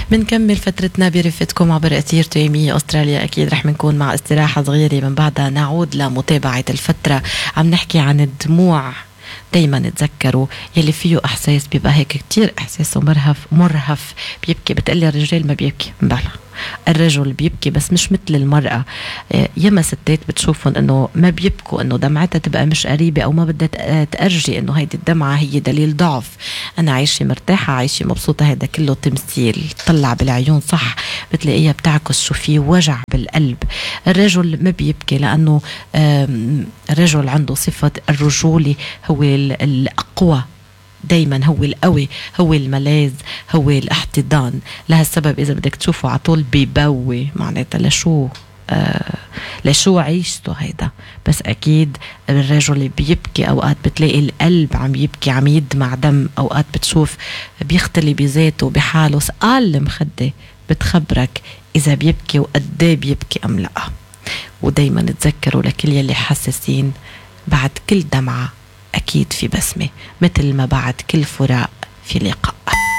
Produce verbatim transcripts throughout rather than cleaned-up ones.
منكمل فترتنا برفتكم عبر أثير تيمية أستراليا. أكيد رح منكون مع استراحة صغيرة، من بعدها نعود لمتابعة الفترة. عم نحكي عن الدموع. دايما تذكروا يلي فيه احساس بيبقى هيك كتير احساسه مرهف مرهف بيبكي. بتقلي الرجال ما بيبكي، بلا الرجل بيبكي بس مش مثل المرأة. ياما ستات بتشوفون انه ما بيبكوا، انه دمعتها تبقى مش قريبة او ما بدها تأرجي، انه هيدي الدمعة هي دليل ضعف. انا عايشة مرتاحة، عايشة مبسوطة، هذا كله تمثيل. طلع بالعيون صح بتلاقيها بتعكس شو فيه وجع بالقلب. الرجل ما بيبكي لانه الرجل عنده صفة الرجولة، هو الأقوى دايما، هو القوي، هو الملاذ، هو الاحتضان. لهالسبب إذا بدك تشوفه عطول بيبوي، معناتها لشو آه لشو عيشته هيدا. بس أكيد الرجل بيبكي أوقات بتلاقي القلب عم يبكي، عم يدمع دم. أوقات بتشوف بيختلي بذاته بحاله، سقال المخدة بتخبرك إذا بيبكي وقديه بيبكي أم لأ. ودايما تذكروا لكل يلي حساسين، بعد كل دمعة أكيد في بسمة، مثل ما بعد كل فراق في لقاء.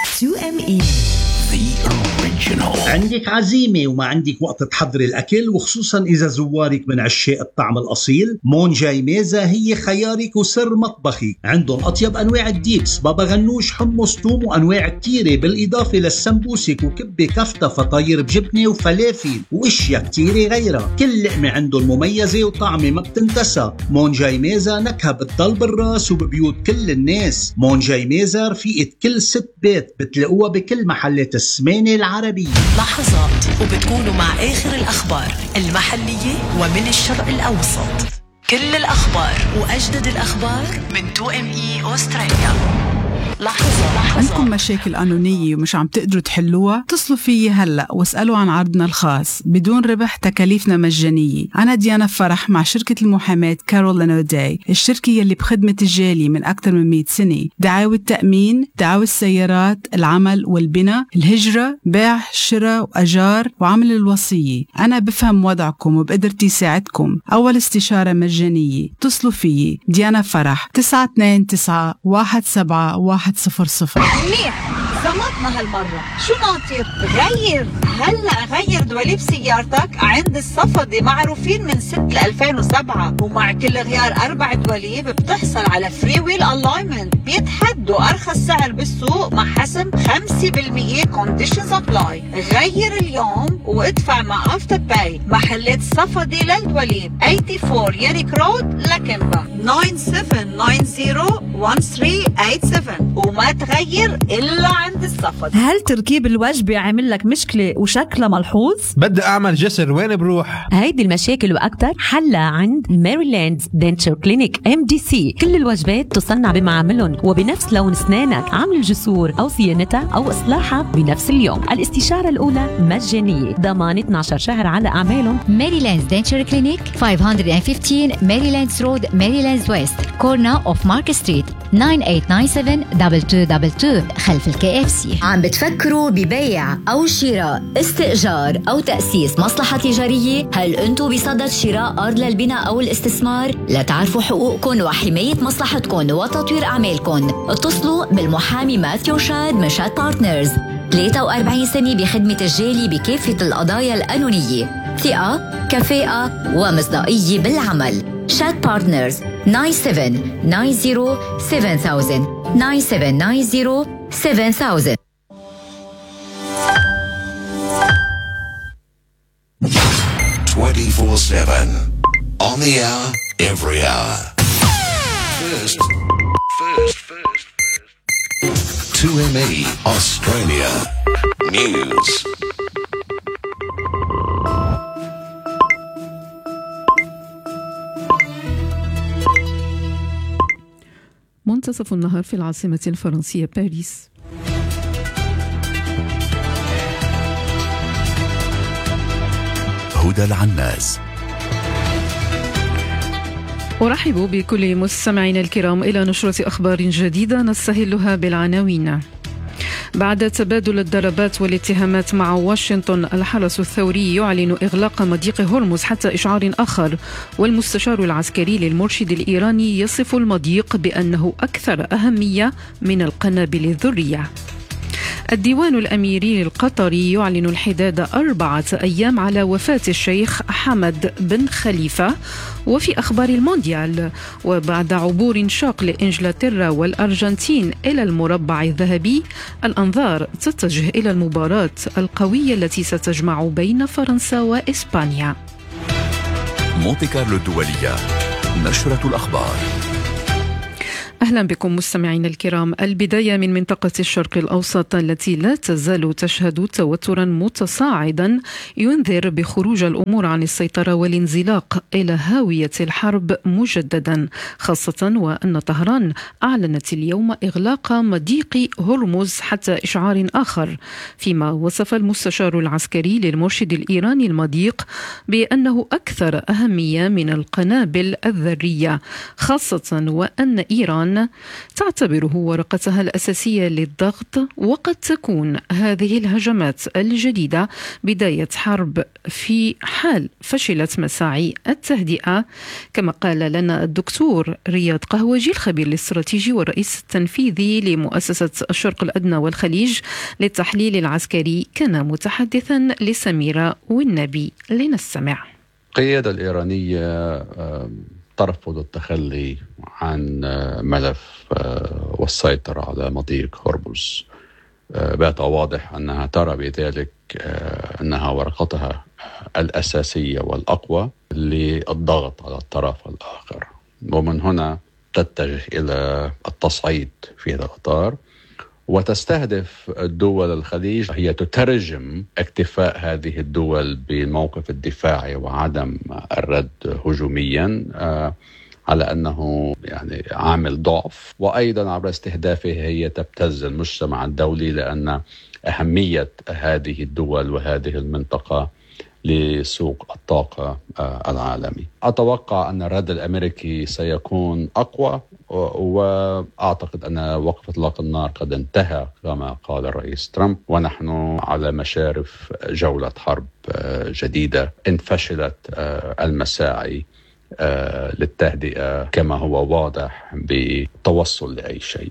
عندك عزيمة وما عندك وقت تحضري الأكل، وخصوصا إذا زوارك من عشاق الطعم الأصيل، مون جاي ميزة هي خيارك وسر مطبخك. عندهم أطيب أنواع الديبس، بابا غنوش، حمص، توم، وأنواع كتيرة، بالإضافة للسمبوسك وكبة كفتة، فطاير بجبنة وفلافل وإشياء كتيرة غيرها. كل لقمة عندهم مميزة وطعمة ما بتنتسى. مون جاي ميزة نكهة بتضل بالراس وببيوت كل الناس. مون جاي ميزة رفيقة كل ست بيت، بتلاقوها بكل محلات السمانة العربية. لحظات وبتكونوا مع آخر الأخبار المحلية ومن الشرق الأوسط. كل الأخبار وأجدد الأخبار من تو إم إي أستراليا. لحظة لحظة. عندكم مشاكل قانونية ومش عم تقدروا تحلوها؟ اتصلوا فيي هلأ واسألوا عن عرضنا الخاص بدون ربح، تكاليفنا مجانية. أنا ديانا فرح مع شركة المحاماة كارول لانوداي، الشركة يلي بخدمة الجالية من أكثر من مئة سنة. دعاوى التأمين، دعاوى السيارات، العمل والبناء، الهجرة، بيع، شراء وأجار، وعمل الوصية. أنا بفهم وضعكم وبقدرتي ساعدكم. أول استشارة مجانية. اتصلوا فيي ديانا فرح تسعة اثنين تسعة واحد سبعة واحد صفر صفر. منيح زمطنا هالمرة. شو ناطر؟ غير هلأ غير دواليب سيارتك عند الصفدي، معروفين من ستة لألفين وسبعة، ومع كل غيار أربع دواليب بتحصل على فري ويل ألاينمنت. بيتحدوا أرخص سعر بالسوق مع حسم خمسة بالمية كونديشنز أبلاي. غير اليوم وادفع مع أفتر باي. محلات الصفدي للدواليب أربعة وثمانين ياريك رود لكنبا تسعة سبعة تسعة صفر واحد ثلاثة ثمانية سبعة، وما تغير إلا عند الصفد. هل تركيب الوجبة عامل لك مشكلة وشكلها ملحوظ؟ بدي أعمل جسر، وين بروح؟ هيدي المشاكل وأكتر حلها عند ماريلاند دنتشر كلينيك إم دي سي. كل الوجبات تصنع بمعاملهم وبنفس لون أسنانك. عمل الجسور أو صيانتها أو إصلاحها بنفس اليوم. الاستشارة الأولى مجانية، ضمان اثني عشر شهر على أعمالهم. ماريلاند دنتشر كلينيك خمسمية وخمستاشر ماريلاند رود، ماريلاند ويست، كورنا أوف مارك ستريت، تسعة ثمانية تسعة سبعة اثنين اثنين اثنين اثنين خلف الكي اف سي. عم بتفكروا ببيع أو شراء، استئجار أو تأسيس مصلحة تجارية؟ هل أنتوا بصدد شراء أرض للبناء أو الاستثمار؟ لتعرفوا حقوقكم وحماية مصلحتكم وتطوير أعمالكم، اتصلوا بالمحامي ماثيو شاد من شاد بارتنرز. ثلاثة وأربعين سنة بخدمة الجالي بكافة القضايا القانونية، ثقة، كفاءة ومصداقية بالعمل. شاد بارتنرز تسعة سبعة تسعة صفر سبعة ألف تسعة سبعة تسعة صفر سبعة ألف. twenty-four seven on the hour, every hour. First, first, first, first. two M E Australia News. منتصف النهار في العاصمة الفرنسية باريس. هدى العناس. أرحب بكل مستمعينا الكرام إلى نشرة أخبار جديدة نستهلها بالعناوين. بعد تبادل الضربات والاتهامات مع واشنطن، الحرس الثوري يعلن إغلاق مضيق هرمز حتى إشعار آخر، والمستشار العسكري للمرشد الإيراني يصف المضيق بأنه أكثر أهمية من القنابل الذرية. الديوان الأميري القطري يعلن الحداد أربعة أيام على وفاة الشيخ حمد بن خليفة. وفي أخبار المونديال، وبعد عبور شاق لإنجلترا والأرجنتين إلى المربع الذهبي، الأنظار تتجه إلى المباراة القوية التي ستجمع بين فرنسا وإسبانيا. مونتي كارلو الدولية، نشرة الأخبار. أهلا بكم مستمعين الكرام. البداية من منطقة الشرق الأوسط التي لا تزال تشهد توترا متصاعدا ينذر بخروج الأمور عن السيطرة والانزلاق إلى هاوية الحرب مجددا، خاصة وأن طهران أعلنت اليوم إغلاق مضيق هرمز حتى إشعار آخر، فيما وصف المستشار العسكري للمرشد الإيراني المضيق بأنه أكثر أهمية من القنابل الذرية، خاصة وأن إيران تعتبره ورقتها الأساسية للضغط، وقد تكون هذه الهجمات الجديدة بداية حرب في حال فشلت مساعي التهدئة، كما قال لنا الدكتور رياض قهوجي الخبير الاستراتيجي والرئيس التنفيذي لمؤسسة الشرق الأدنى والخليج للتحليل العسكري، كان متحدثا لسميرة والنبي. لنستمع. القيادة الإيرانية ترفض التخلي عن ملف والسيطرة على مضيق هرمز. بات واضح أنها ترى بذلك أنها ورقتها الأساسية والأقوى للضغط على الطرف الآخر، ومن هنا تتجه إلى التصعيد في هذا الإطار، وتستهدف الدول الخليج. هي تترجم اكتفاء هذه الدول بالموقف الدفاعي وعدم الرد هجوميا على أنه يعني عامل ضعف، وأيضا عبر استهدافه هي تبتز المجتمع الدولي، لأن أهمية هذه الدول وهذه المنطقة لسوق الطاقة العالمي. أتوقع أن الرد الأمريكي سيكون أقوى، وأعتقد أن وقف إطلاق النار قد انتهى كما قال الرئيس ترامب، ونحن على مشارف جولة حرب جديدة إن فشلت المساعي للتهدئة كما هو واضح بالتوصل لأي شيء.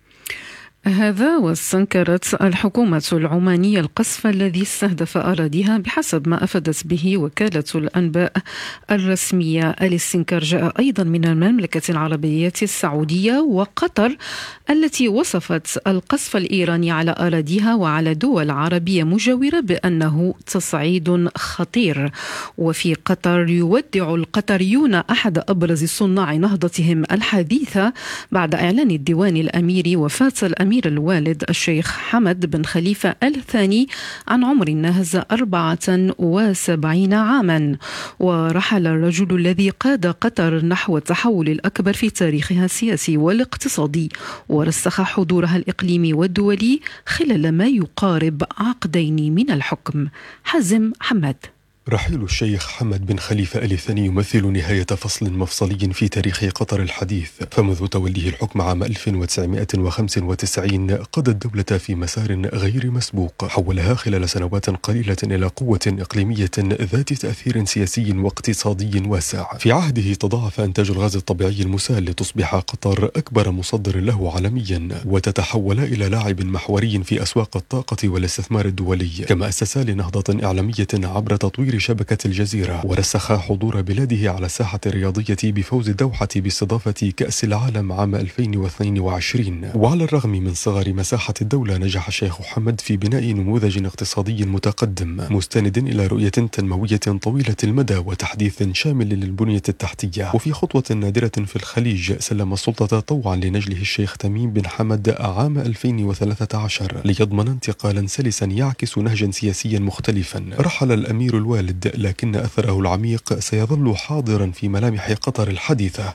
هذا واستنكرت الحكومة العمانية القصف الذي استهدف أراضيها بحسب ما أفادت به وكالة الأنباء الرسمية. الاستنكار جاء أيضا من المملكة العربية السعودية وقطر التي وصفت القصف الإيراني على أراضيها وعلى دول عربية مجاورة بأنه تصعيد خطير. وفي قطر يودع القطريون أحد أبرز صناع نهضتهم الحديثة بعد إعلان الديوان الأميري وفاة الأمير الوالد الشيخ حمد بن خليفة الثاني عن عمر ناهز أربعة وسبعين عاما. ورحل الرجل الذي قاد قطر نحو التحول الأكبر في تاريخها السياسي والاقتصادي، ورسخ حضورها الإقليمي والدولي خلال ما يقارب عقدين من الحكم. حازم حماد. رحيل الشيخ حمد بن خليفة آل ثاني يمثل نهاية فصل مفصلي في تاريخ قطر الحديث، فمنذ توليه الحكم عام ألف وتسعمائة وخمسة وتسعين قاد الدولة في مسار غير مسبوق، حولها خلال سنوات قليلة إلى قوة إقليمية ذات تأثير سياسي واقتصادي واسع. في عهده تضاعف إنتاج الغاز الطبيعي المسال لتصبح قطر أكبر مصدر له عالميا، وتتحول إلى لاعب محوري في أسواق الطاقة والاستثمار الدولي، كما أسس لنهضة إعلامية عبر تطوير شبكة الجزيرة، ورسخ حضور بلاده على الساحة الرياضية بفوز الدوحة باستضافة كأس العالم عام ألفين واثنين وعشرين. وعلى الرغم من صغر مساحة الدولة، نجح الشيخ حمد في بناء نموذج اقتصادي متقدم مستند إلى رؤية تنموية طويلة المدى وتحديث شامل للبنية التحتية. وفي خطوة نادرة في الخليج، سلم السلطة طوعا لنجله الشيخ تميم بن حمد عام ألفين وثلاثة عشر ليضمن انتقالا سلسا يعكس نهجا سياسيا مختلفا. رحل الأمير الوالد، لكن أثره العميق سيظل حاضرا في ملامح قطر الحديثة.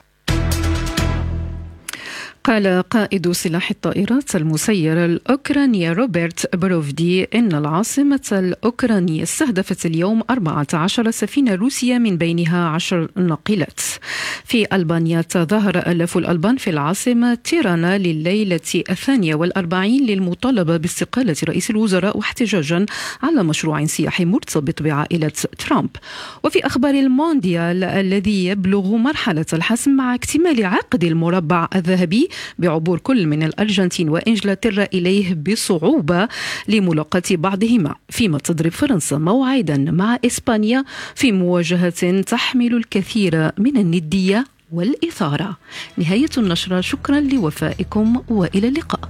قال قائد سلاح الطائرات المسيرة الأوكرانية روبرت بروفدي إن العاصمة الأوكرانية استهدفت اليوم أربعة عشر سفينة روسية من بينها عشر ناقلات. في ألبانيا تظاهر آلاف الألبان في العاصمة تيرانا لليلة الثانية والأربعين للمطالبة باستقالة رئيس الوزراء واحتجاجا على مشروع سياحي مرتبط بعائلة ترامب. وفي أخبار المونديال الذي يبلغ مرحلة الحسم مع اكتمال عقد المربع الذهبي، بعبور كل من الأرجنتين وإنجلترا إليه بصعوبة لملاقاة بعضهما، فيما تضرب فرنسا موعدا مع إسبانيا في مواجهة تحمل الكثير من الندية والإثارة. نهاية النشرة، شكرا لوفائكم وإلى اللقاء.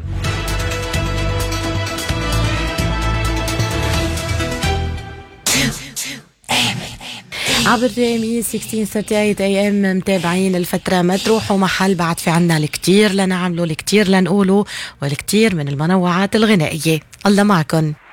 عبر تو ام اي ستة عشر ثلاثة وثلاثين اي ام متابعين الفترة، ما تروحوا محل، بعد في عنا الكتير لنعمله، الكتير لنقوله، والكتير من المنوعات الغنائية. الله معكن.